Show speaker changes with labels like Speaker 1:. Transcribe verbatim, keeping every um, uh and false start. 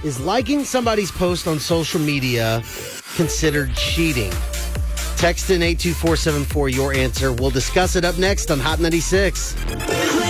Speaker 1: Is liking somebody's post on social media considered cheating? Text in eight two four seven four your answer. We'll discuss it up next on Hot ninety-six.